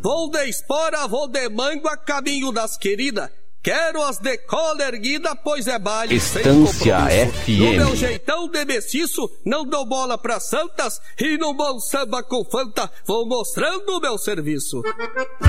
Vou de espora, vou de mango a caminho das queridas. Quero as de cola erguida, pois é baile Estância sem FM. No meu jeitão de mestiço, não dou bola pra santas. E no bom samba com fanta, vou mostrando o meu serviço.